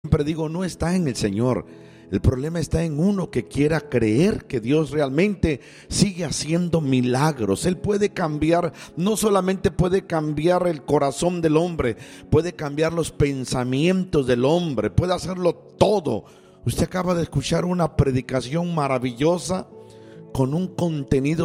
Siempre digo, no está en el Señor. El problema está en uno que quiera creer que Dios realmente sigue haciendo milagros. Él puede cambiar, no solamente puede cambiar el corazón del hombre, puede cambiar los pensamientos del hombre, puede hacerlo todo. Usted acaba de escuchar una predicación maravillosa con un contenido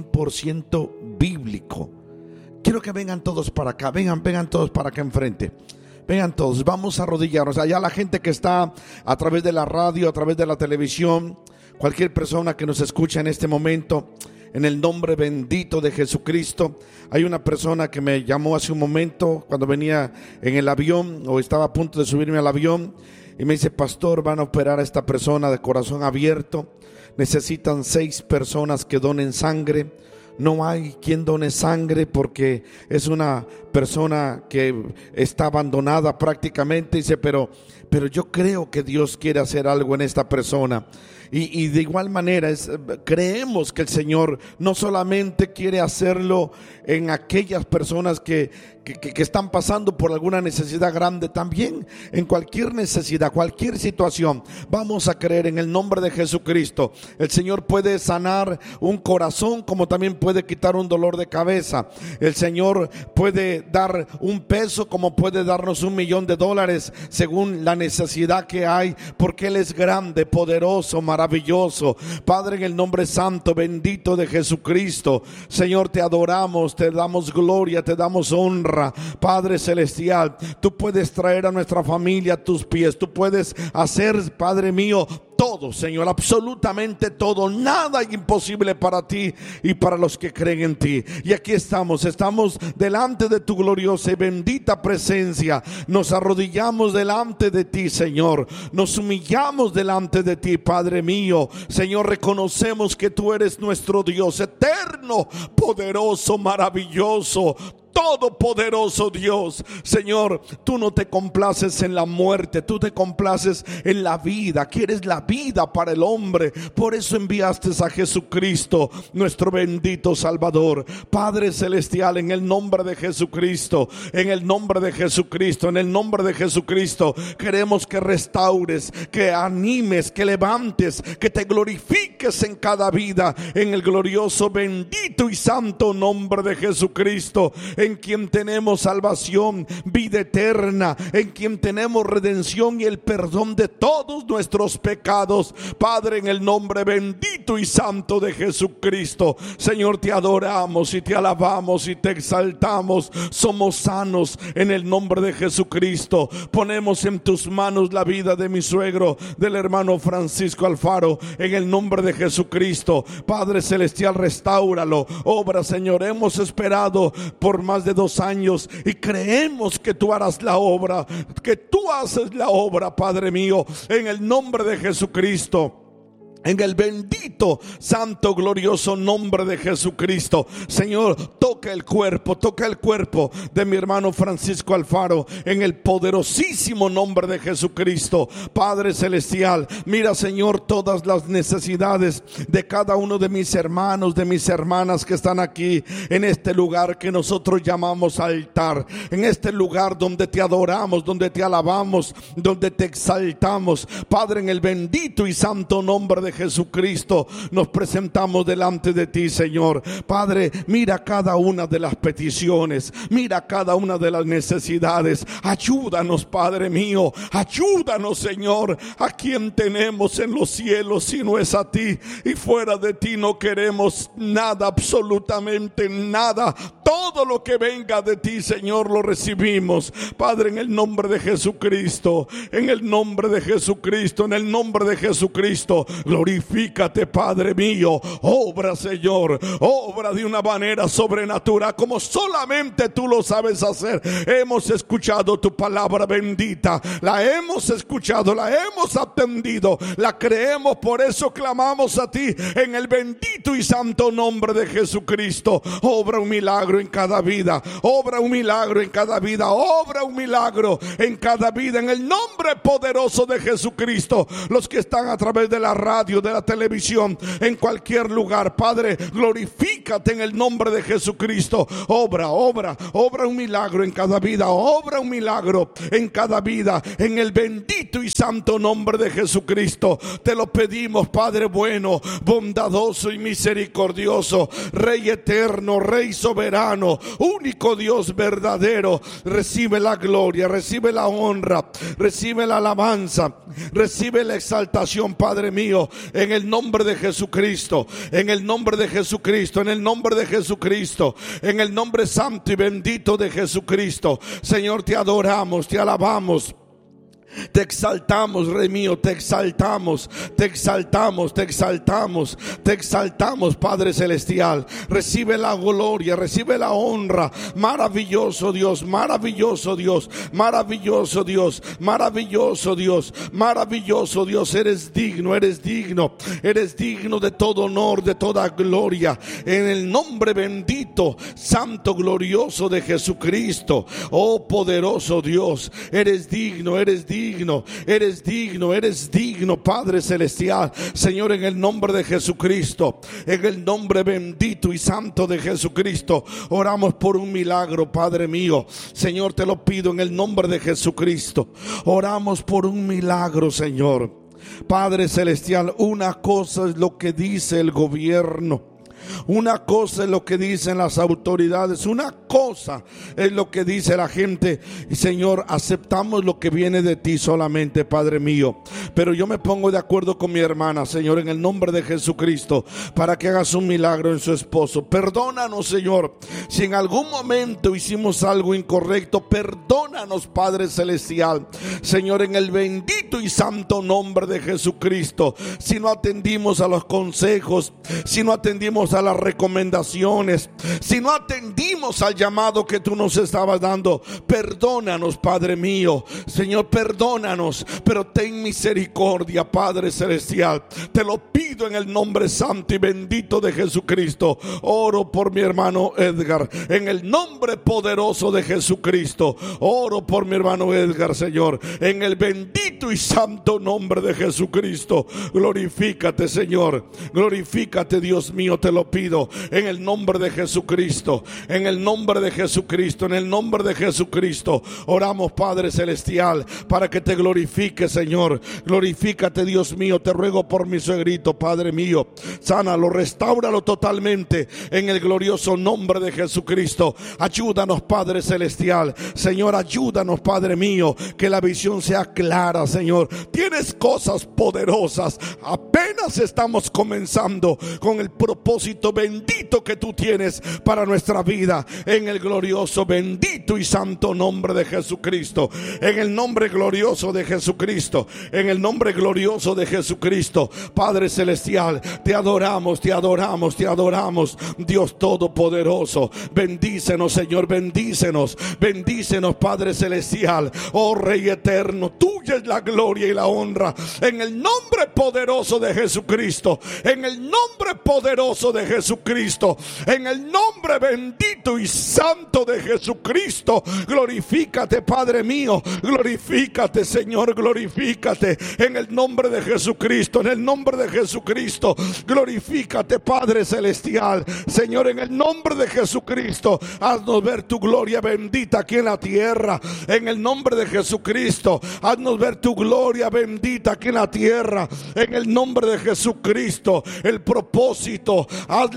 100% bíblico. Quiero que vengan todos para acá, vengan todos para acá enfrente. Vengan todos, vamos a arrodillarnos. Allá la gente que está a través de la radio, a través de la televisión, cualquier persona que nos escucha en este momento, en el nombre bendito de Jesucristo. Hay una persona que me llamó hace un momento cuando venía en el avión o estaba a punto de subirme al avión y me dice: pastor, van a operar a esta persona de corazón abierto. Necesitan 6 personas que donen sangre. No hay quien done sangre porque es una persona que está abandonada prácticamente. Dice, pero yo creo que Dios quiere hacer algo en esta persona. Y de igual manera creemos que el Señor no solamente quiere hacerlo en aquellas personas que están pasando por alguna necesidad grande, también en cualquier necesidad, cualquier situación. Vamos a creer en el nombre de Jesucristo. El Señor puede sanar un corazón, como también puede quitar un dolor de cabeza. El Señor puede dar un peso, como puede darnos $1,000,000 según la necesidad que hay, porque Él es grande, poderoso, maravilloso. Padre, en el nombre santo, bendito de Jesucristo, Señor, te adoramos, te damos gloria, te damos honra. Padre celestial, tú puedes traer a nuestra familia a tus pies. Tú puedes hacer, Padre mío, todo, Señor, absolutamente todo. Nada es imposible para ti y para los que creen en ti. Y aquí estamos delante de tu gloriosa y bendita presencia. Nos arrodillamos delante de ti, Señor. Nos humillamos delante de ti, Padre mío. Señor, reconocemos que tú eres nuestro Dios eterno, poderoso, maravilloso, todopoderoso Dios. Señor, tú no te complaces en la muerte, tú te complaces en la vida. Quieres la vida para el hombre. Por eso enviaste a Jesucristo, nuestro bendito Salvador. Padre celestial, en el nombre de Jesucristo, en el nombre de Jesucristo, en el nombre de Jesucristo, queremos que restaures, que animes, que levantes, que te glorifiques en cada vida, en el glorioso, bendito y santo nombre de Jesucristo, en quien tenemos salvación, vida eterna, en quien tenemos redención y el perdón de todos nuestros pecados. Padre, en el nombre bendito y santo de Jesucristo, Señor, te adoramos y te alabamos y te exaltamos. Somos sanos en el nombre de Jesucristo. Ponemos en tus manos la vida de mi suegro, del hermano Francisco Alfaro, en el nombre de Jesucristo. Padre celestial, restáuralo. Obra, Señor, hemos esperado por más de 2 años y creemos que tú harás la obra, que tú haces la obra, Padre mío, en el nombre de Jesucristo. En el bendito, santo, glorioso nombre de Jesucristo. Señor, toca el cuerpo de mi hermano Francisco Alfaro, en el poderosísimo nombre de Jesucristo. Padre celestial, mira, Señor, todas las necesidades de cada uno de mis hermanos, de mis hermanas que están aquí en este lugar que nosotros llamamos altar, en este lugar donde te adoramos, donde te alabamos, donde te exaltamos. Padre, en el bendito y santo nombre de Jesucristo, nos presentamos delante de ti, Señor. Padre, mira cada una de las peticiones, mira cada una de las necesidades. Ayúdanos, Padre mío, ayúdanos, Señor. ¿A quién tenemos en los cielos si no es a ti? Y fuera de ti no queremos nada, absolutamente nada. Todo lo que venga de ti, Señor, lo recibimos. Padre, en el nombre de Jesucristo, en el nombre de Jesucristo, en el nombre de Jesucristo, glorifícate, Padre mío. Obra, Señor, obra de una manera sobrenatural como solamente tú lo sabes hacer. Hemos escuchado tu palabra bendita, la hemos escuchado, la hemos atendido, la creemos, por eso clamamos a ti en el bendito y santo nombre de Jesucristo. Obra un milagro milagro en cada vida, obra un milagro en cada vida, obra un milagro en cada vida, en el nombre poderoso de Jesucristo. Los que están a través de la radio, de la televisión, en cualquier lugar, Padre, glorifícate en el nombre de Jesucristo. Obra un milagro en cada vida, obra un milagro en cada vida, en el bendito y santo nombre de Jesucristo. Te lo pedimos, Padre bueno, bondadoso y misericordioso, Rey eterno, Rey soberano, único Dios verdadero. Recibe la gloria, recibe la honra, recibe la alabanza, recibe la exaltación, Padre mío, en el nombre de Jesucristo, en el nombre de Jesucristo, en el nombre de Jesucristo, en el nombre santo y bendito de Jesucristo. Señor, te adoramos, te alabamos, te exaltamos, Rey mío, te exaltamos, te exaltamos, te exaltamos, te exaltamos, Padre celestial. Recibe la gloria, recibe la honra. Maravilloso Dios, maravilloso Dios, maravilloso Dios, maravilloso Dios, maravilloso Dios. Eres digno, eres digno, eres digno de todo honor, de toda gloria, en el nombre bendito, santo, glorioso de Jesucristo. Oh poderoso Dios, eres digno, eres digno, eres digno, eres digno, Padre celestial. Señor, en el nombre de Jesucristo, en el nombre bendito y santo de Jesucristo, oramos por un milagro, Padre mío. Señor, te lo pido en el nombre de Jesucristo. Oramos por un milagro, Señor. Padre celestial, una cosa es lo que dice el gobierno, una cosa es lo que dicen las autoridades, una cosa es lo que dice la gente. Y Señor, aceptamos lo que viene de ti solamente, Padre mío. Pero yo me pongo de acuerdo con mi hermana, Señor, en el nombre de Jesucristo, para que hagas un milagro en su esposo. Perdónanos, Señor, si en algún momento hicimos algo incorrecto. Perdónanos, Padre celestial. Señor, en el bendito y santo nombre de Jesucristo, si no atendimos a los consejos, si no atendimos a las recomendaciones, si no atendimos al llamado que tú nos estabas dando, perdónanos, Padre mío. Señor, perdónanos, pero ten misericordia, Padre celestial. Te lo pido en el nombre santo y bendito de Jesucristo. Oro por mi hermano Edgar, en el nombre poderoso de Jesucristo. Oro por mi hermano Edgar, Señor, en el bendito y santo nombre de Jesucristo. Glorifícate, Señor, glorifícate, Dios mío. Te lo pido en el nombre de Jesucristo, en el nombre de Jesucristo, en el nombre de Jesucristo. Oramos, Padre celestial, para que te glorifique, Señor. Glorifícate, Dios mío. Te ruego por mi suegrito, Padre mío. Sánalo, restáuralo totalmente en el glorioso nombre de Jesucristo. Ayúdanos, Padre celestial. Señor, ayúdanos, Padre mío, que la visión sea clara, Señor. Tienes cosas poderosas. Apenas estamos comenzando con el propósito bendito que tú tienes para nuestra vida, en el glorioso, bendito y santo nombre de Jesucristo. En el nombre glorioso de Jesucristo, en el nombre glorioso de Jesucristo, Padre celestial, te adoramos, te adoramos, te adoramos, Dios todopoderoso. Bendícenos, Señor, bendícenos, bendícenos, Padre celestial. Oh Rey eterno, tuya es la gloria y la honra, en el nombre poderoso de Jesucristo, en el nombre poderoso de Jesucristo, en el nombre bendito y santo de Jesucristo. Glorifícate, Padre mío, glorifícate, Señor, glorifícate en el nombre de Jesucristo, en el nombre de Jesucristo. Glorifícate, Padre celestial. Señor, en el nombre de Jesucristo, haznos ver tu gloria bendita aquí en la tierra. En el nombre de Jesucristo, haznos ver tu gloria bendita aquí en la tierra. En el nombre de Jesucristo, el propósito,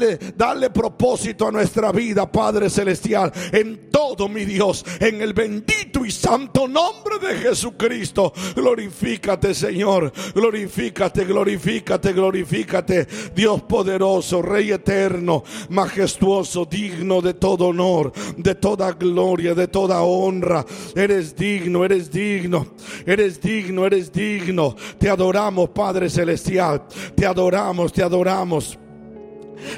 dale propósito a nuestra vida, Padre celestial, en todo, mi Dios, en el bendito y santo nombre de Jesucristo. Glorifícate, Señor, glorifícate, glorifícate, glorifícate, Dios poderoso, Rey eterno, majestuoso, digno de todo honor, de toda gloria, de toda honra. Eres digno, eres digno, eres digno, eres digno. Te adoramos, Padre celestial, te adoramos, te adoramos.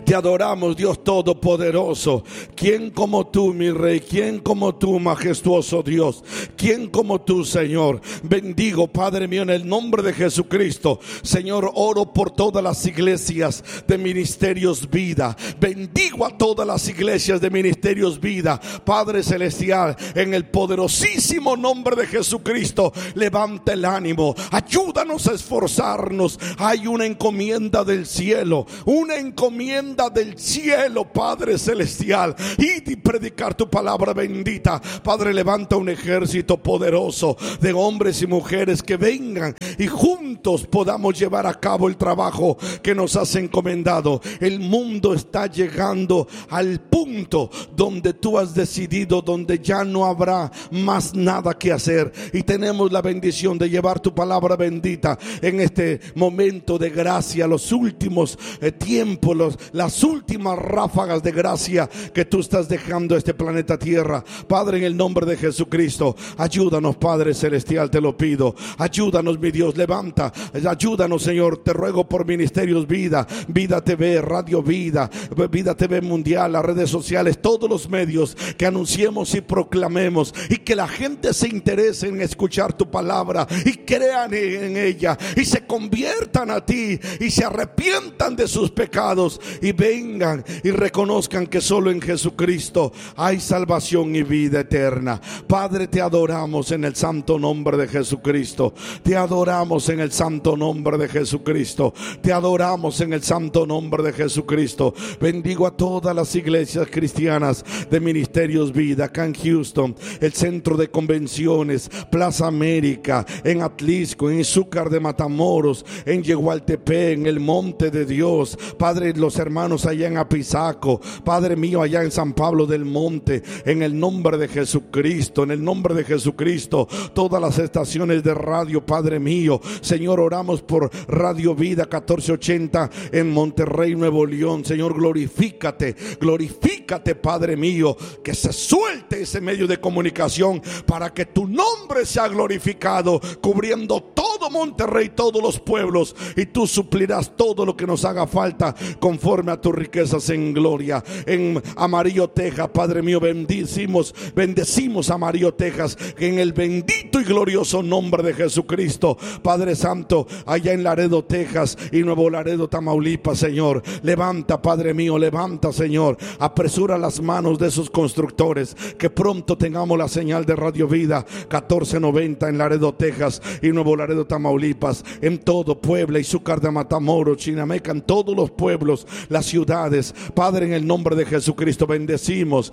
Te adoramos, Dios Todopoderoso. ¿Quién como tú, mi Rey? ¿Quién como tú, majestuoso Dios? ¿Quién como tú, Señor? Bendigo, Padre mío, en el nombre de Jesucristo. Señor, oro por todas las iglesias de Ministerios Vida. Bendigo a todas las iglesias de Ministerios Vida. Padre celestial, en el poderosísimo nombre de Jesucristo, levanta el ánimo. Ayúdanos a esforzarnos. Hay una encomienda del cielo. Una encomienda del cielo, Padre celestial. Y predicar tu palabra bendita. Padre, levanta un ejército poderoso de hombres y mujeres que vengan y juntos podamos llevar a cabo el trabajo que nos has encomendado. El mundo está llegando al punto donde tú has decidido, donde ya no habrá más nada que hacer, y tenemos la bendición de llevar tu palabra bendita en este momento de gracia, los últimos tiempos, las últimas ráfagas de gracia que tú estás dejando a este planeta Tierra. Padre, en el nombre de Jesucristo, ayúdanos, Padre celestial, te lo pido. Ayúdanos, mi Dios, levanta, ayúdanos, Señor. Te ruego por Ministerios Vida, Vida TV, Radio Vida, Vida TV Mundial, las redes sociales, todos los medios, que anunciemos y proclamemos, y que la gente se interese en escuchar tu palabra y crean en ella y se conviertan a ti y se arrepientan de sus pecados y vengan y reconozcan que solo en Jesucristo hay salvación y vida eterna. Padre, te adoramos en el santo nombre de Jesucristo. Te adoramos en el santo nombre de Jesucristo. Te adoramos en el santo nombre de Jesucristo. Bendigo a todas las iglesias cristianas de Ministerios Vida acá en Houston, el centro de convenciones, Plaza América, en Atlisco, en Izúcar de Matamoros, en Yegualtepec, en el Monte de Dios. Padre, los hermanos allá en Apizaco, Padre mío, allá en San Pablo del Monte, en el nombre de Jesucristo, en el nombre de Jesucristo, todas las estaciones de radio, Padre mío. Señor, oramos por Radio Vida 1480 en Monterrey, Nuevo León. Señor, glorifícate, glorifícate, Padre mío, que se suelte ese medio de comunicación para que tu nombre sea glorificado, cubriendo todo Monterrey, todos los pueblos, y tú suplirás todo lo que nos haga falta conforme a tus riquezas en gloria. En Amarillo, Texas, Padre mío, bendecimos a Amarillo, Texas, en el bendito y glorioso nombre de Jesucristo. Padre Santo, allá en Laredo, Texas, y Nuevo Laredo, Tamaulipas, Señor, levanta, Padre mío, levanta, Señor, apresura las manos de esos constructores, que pronto tengamos la señal de Radio Vida 1490 en Laredo, Texas, y Nuevo Laredo, Tamaulipas, en todo Puebla, Izúcar de Matamoros, Chinameca, en todos los pueblos, las ciudades. Padre, en el nombre de Jesucristo, bendecimos,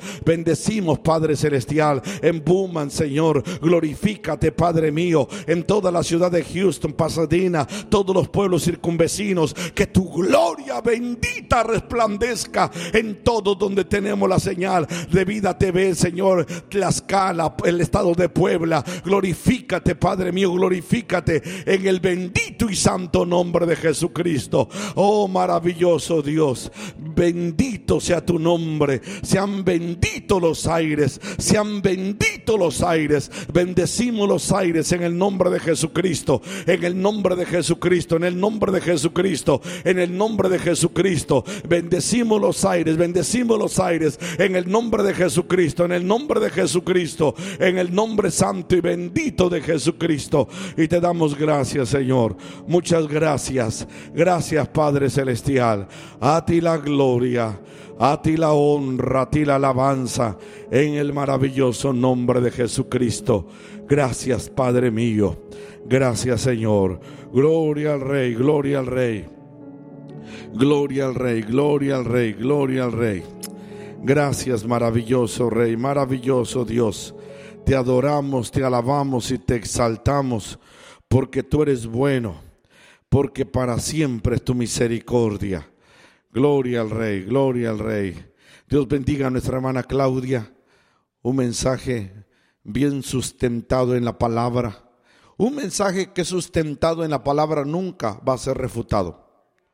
Padre celestial, en Beaumont, Señor, glorifícate, Padre mío, en toda la ciudad de Houston, Pasadena, todos los pueblos circunvecinos, que tu gloria bendita resplandezca en todo donde tenemos la señal de Vida TV, Señor. Tlaxcala, el estado de Puebla, glorifícate, Padre mío, glorifícate en el bendito y santo nombre de Jesucristo. Oh, maravilloso Dios, bendito sea tu nombre. Sean benditos los aires, sean benditos los aires. Bendecimos los aires en el nombre de Jesucristo, en el nombre de Jesucristo, en el nombre de Jesucristo, en el nombre de Jesucristo. Bendecimos los aires, bendecimos los aires en el nombre de Jesucristo, en el nombre de Jesucristo, en el nombre santo y bendito de Jesucristo. Y te damos gracias, Señor. Muchas gracias. Gracias, Padre celestial. A ti la gloria, a ti la honra, a ti la alabanza, en el maravilloso nombre de Jesucristo. Gracias, Padre mío. Gracias, Señor. Gloria al Rey, gloria al Rey. Gloria al Rey, gloria al Rey, gloria al Rey. Gracias, maravilloso Rey, maravilloso Dios. Te adoramos, te alabamos y te exaltamos, porque tú eres bueno, porque para siempre es tu misericordia. Gloria al Rey, gloria al Rey. Dios bendiga a nuestra hermana Claudia. Un mensaje bien sustentado en la palabra. Un mensaje que sustentado en la palabra nunca va a ser refutado.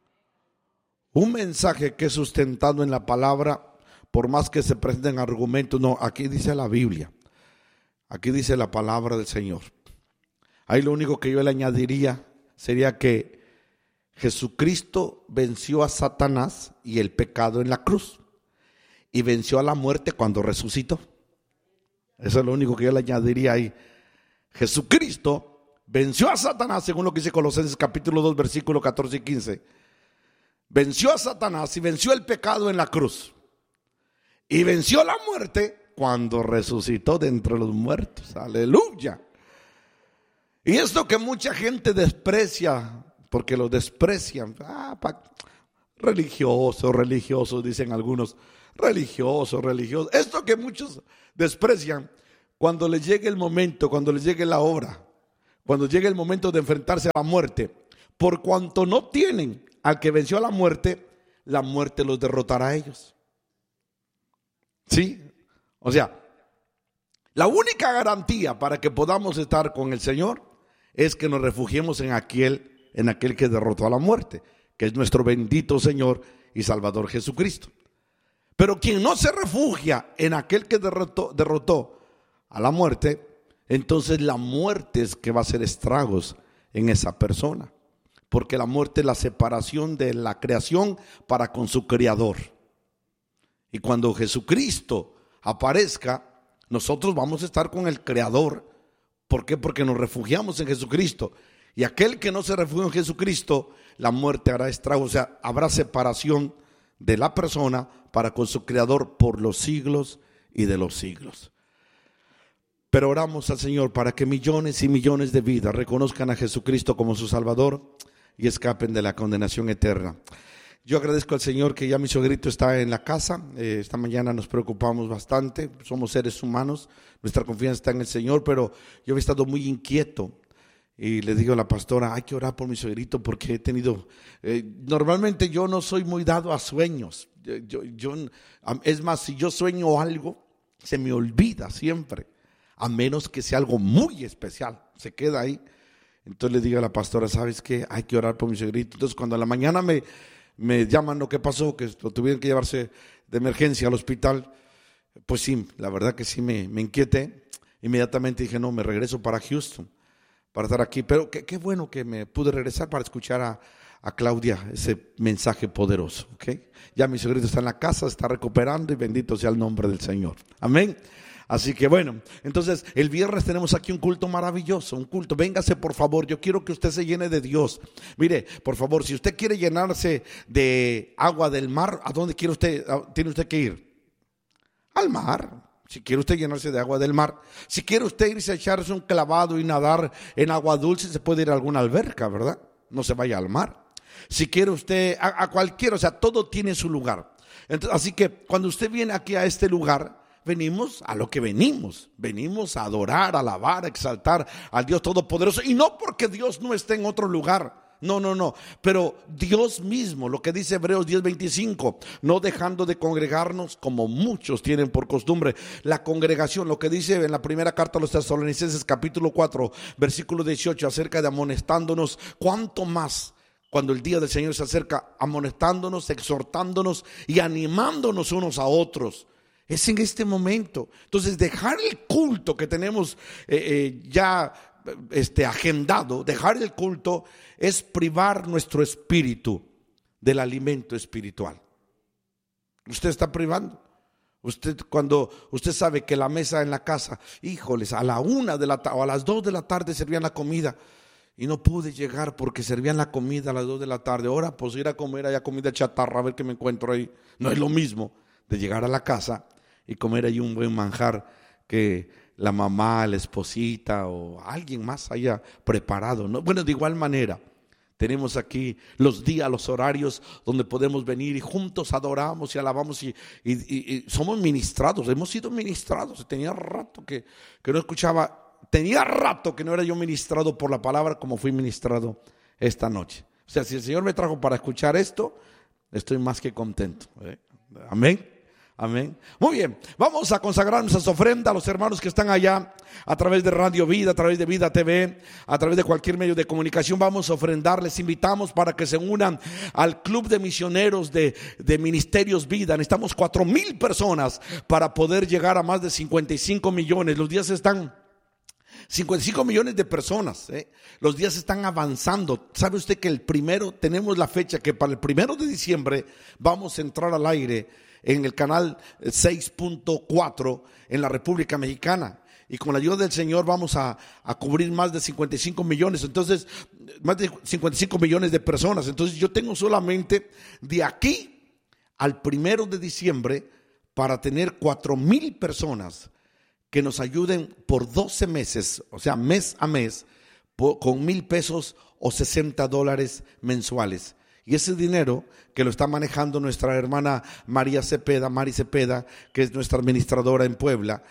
Un mensaje que es sustentado en la palabra, por más que se presenten argumentos, no, aquí dice la Biblia, aquí dice la palabra del Señor. Ahí lo único que yo le añadiría sería que Jesucristo venció a Satanás y el pecado en la cruz y venció a la muerte cuando resucitó. Eso es lo único que yo le añadiría ahí. Jesucristo venció a Satanás, según lo que dice Colosenses capítulo 2, versículos 14 y 15. Venció a Satanás y venció el pecado en la cruz. Y venció la muerte cuando resucitó de entre los muertos. Aleluya. Y esto que mucha gente desprecia, porque lo desprecian. Religiosos, dicen algunos. Religiosos. Esto que muchos desprecian, cuando les llegue el momento, cuando les llegue la hora, cuando llegue el momento de enfrentarse a la muerte, por cuanto no tienen al que venció a la muerte los derrotará a ellos. ¿Sí? O sea, la única garantía para que podamos estar con el Señor es que nos refugiemos en aquel que derrotó a la muerte, que es nuestro bendito Señor y Salvador Jesucristo. Pero quien no se refugia en aquel que derrotó a la muerte, entonces la muerte es que va a hacer estragos en esa persona. Porque la muerte es la separación de la creación para con su creador. Y cuando Jesucristo aparezca, nosotros vamos a estar con el creador. ¿Por qué? Porque nos refugiamos en Jesucristo. Y aquel que no se refugia en Jesucristo, la muerte hará estragos. O sea, habrá separación de la persona para con su creador por los siglos y de los siglos. Pero oramos al Señor para que millones y millones de vidas reconozcan a Jesucristo como su Salvador y escapen de la condenación eterna. Yo agradezco al Señor que ya mi suegrito está en la casa. Esta mañana nos preocupamos bastante, somos seres humanos, nuestra confianza está en el Señor, pero yo he estado muy inquieto. Y le digo a la pastora, hay que orar por mi suegrito porque he tenido, normalmente yo no soy muy dado a sueños. Es más, si yo sueño algo, se me olvida siempre, a menos que sea algo muy especial, se queda ahí. Entonces le digo a la pastora, ¿sabes qué? Hay que orar por mi suegrito. Entonces cuando a la mañana me llaman lo que pasó, que lo tuvieron que llevarse de emergencia al hospital, pues sí, la verdad que sí me inquieté. Inmediatamente dije, no, me regreso para Houston para estar aquí, pero qué bueno que me pude regresar para escuchar a Claudia ese mensaje poderoso, ¿okay? Ya mi suegrito está en la casa, está recuperando y bendito sea el nombre del Señor, amén. Así que bueno, entonces el viernes tenemos aquí un culto maravilloso, un culto, véngase por favor, yo quiero que usted se llene de Dios. Mire, por favor, si usted quiere llenarse de agua del mar, ¿a dónde tiene usted que ir? Al mar. Si quiere usted llenarse de agua del mar, si quiere usted irse a echarse un clavado y nadar en agua dulce, se puede ir a alguna alberca, ¿verdad? No se vaya al mar. Si quiere usted a cualquiera, o sea, todo tiene su lugar. Entonces, así que cuando usted viene aquí a este lugar, venimos a lo que venimos a adorar, a alabar, a exaltar al Dios Todopoderoso, y no porque Dios no esté en otro lugar. No, pero Dios mismo, lo que dice Hebreos 10:25, no dejando de congregarnos como muchos tienen por costumbre. La congregación, lo que dice en la primera carta a los Tesalonicenses capítulo 4 versículo 18 acerca de amonestándonos, cuánto más cuando el día del Señor se acerca, amonestándonos, exhortándonos y animándonos unos a otros. Es en este momento. Entonces dejar el culto que tenemos ya agendado, dejar el culto es privar nuestro espíritu del alimento espiritual. Usted está privando. Usted, cuando usted sabe que la mesa en la casa, híjoles, a la 1 de la tarde o a las 2 de la tarde servían la comida y no pude llegar porque servían la comida a las 2 de la tarde. Ahora pues ir a comer allá comida chatarra, a ver qué me encuentro ahí. No es lo mismo de llegar a la casa y comer ahí un buen manjar que la mamá, la esposita o alguien más haya preparado, ¿no? Bueno, de igual manera, tenemos aquí los días, los horarios donde podemos venir y juntos adoramos y alabamos y somos ministrados, hemos sido ministrados. Tenía rato que no escuchaba, tenía rato que no era yo ministrado por la palabra como fui ministrado esta noche. O sea, si el Señor me trajo para escuchar esto, estoy más que contento, ¿eh? Amén. Amén. Muy bien, vamos a consagrar nuestras ofrendas a los hermanos que están allá a través de Radio Vida, a través de Vida TV, a través de cualquier medio de comunicación. Vamos a ofrendar, les invitamos para que se unan al club de misioneros de Ministerios Vida. Necesitamos 4,000 personas para poder llegar a más de 55 millones. Los días están 55 millones de personas, Los días están avanzando. ¿Sabe usted que tenemos la fecha que para el 1 de diciembre vamos a entrar al aire en el canal 6.4 en la República Mexicana? Y con la ayuda del Señor vamos a cubrir más de 55 millones. Entonces, más de 55 millones de personas. Entonces yo tengo solamente de aquí al 1 de diciembre para tener 4,000 personas que nos ayuden por 12 meses, o sea, mes a mes, con $1,000 o $60 mensuales. Y ese dinero que lo está manejando nuestra hermana Mari Cepeda, que es nuestra administradora en Puebla,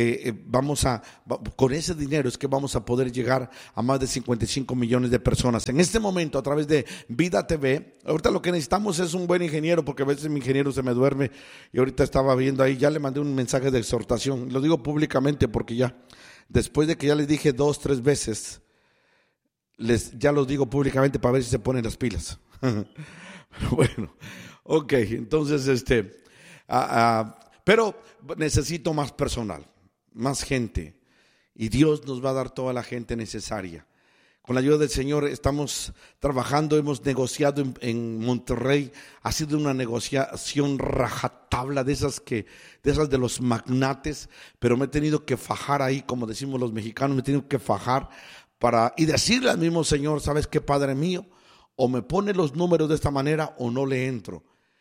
con ese dinero es que vamos a poder llegar a más de 55 millones de personas. En este momento, a través de Vida TV, ahorita lo que necesitamos es un buen ingeniero, porque a veces mi ingeniero se me duerme, y ahorita estaba viendo ahí, ya le mandé un mensaje de exhortación, lo digo públicamente porque ya, después de que ya les dije 2, 3 veces, ya los digo públicamente para ver si se ponen las pilas. Bueno, ok, entonces pero necesito más personal, más gente, y Dios nos va a dar toda la gente necesaria. Con la ayuda del Señor estamos trabajando, hemos negociado en Monterrey, ha sido una negociación rajatabla de esas de los magnates, pero me he tenido que fajar ahí, como decimos los mexicanos, me he tenido que fajar y decirle al mismo Señor, ¿sabes qué, Padre mío? O me pone los números de esta manera o no le entro.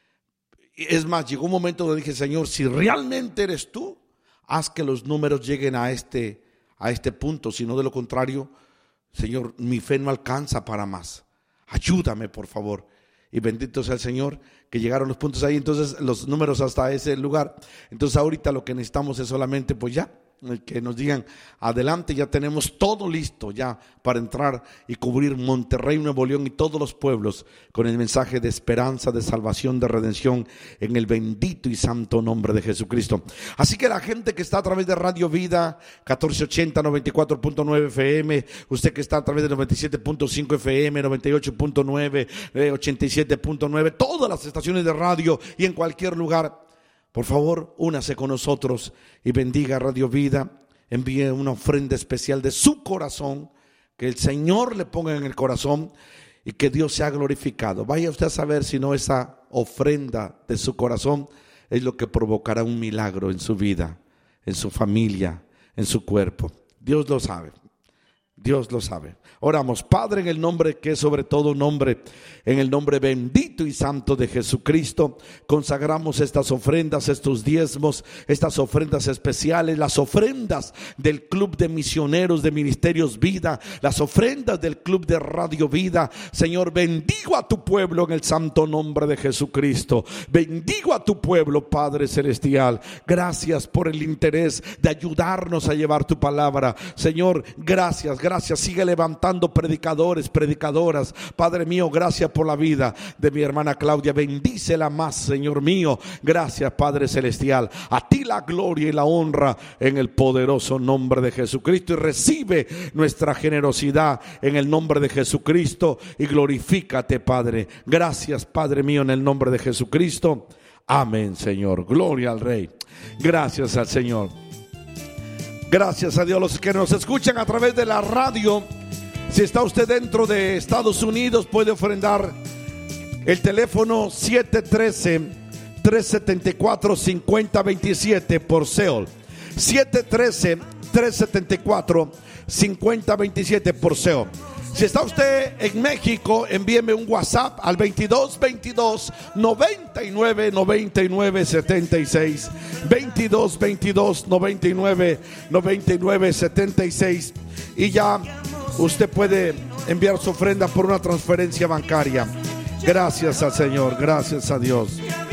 Es más, llegó un momento donde dije, Señor, si realmente eres tú, haz que los números lleguen a este punto. Si no, de lo contrario, Señor, mi fe no alcanza para más. Ayúdame, por favor. Y bendito sea el Señor que llegaron los puntos ahí, entonces los números hasta ese lugar. Entonces ahorita lo que necesitamos es solamente, pues ya, que nos digan adelante, ya tenemos todo listo ya para entrar y cubrir Monterrey, Nuevo León y todos los pueblos con el mensaje de esperanza, de salvación, de redención en el bendito y santo nombre de Jesucristo. Así que la gente que está a través de Radio Vida 1480, 94.9 FM, usted que está a través de 97.5 FM, 98.9, 87.9, todas las estaciones de radio y en cualquier lugar, por favor, únase con nosotros y bendiga Radio Vida. Envíe una ofrenda especial de su corazón, que el Señor le ponga en el corazón y que Dios sea glorificado. Vaya usted a saber si no esa ofrenda de su corazón es lo que provocará un milagro en su vida, en su familia, en su cuerpo. Dios lo sabe. Dios lo sabe. Oramos, Padre, en el nombre que es sobre todo nombre, en el nombre bendito y santo de Jesucristo, consagramos estas ofrendas, estos diezmos, estas ofrendas especiales, las ofrendas del Club de Misioneros de Ministerios Vida, las ofrendas del Club de Radio Vida. Señor, bendigo a tu pueblo en el santo nombre de Jesucristo. Bendigo a tu pueblo, Padre Celestial. Gracias por el interés de ayudarnos a llevar tu palabra. Señor, gracias. Sigue levantando predicadores, predicadoras. Padre mío, gracias por la vida de mi hermana Claudia. Bendícela más, Señor mío. Gracias, Padre Celestial. A ti la gloria y la honra en el poderoso nombre de Jesucristo. Y recibe nuestra generosidad en el nombre de Jesucristo. Y glorifícate, Padre. Gracias, Padre mío, en el nombre de Jesucristo. Amén, Señor. Gloria al Rey. Gracias al Señor. Gracias a Dios. Los que nos escuchan a través de la radio, si está usted dentro de Estados Unidos, puede ofrendar el teléfono 713-374-5027 por Seol. 713-374-5027 por Seol. Si está usted en México, envíeme un WhatsApp al 2222 99 99 76, 2222 99 99 76, y ya usted puede enviar su ofrenda por una transferencia bancaria. Gracias al Señor, gracias a Dios.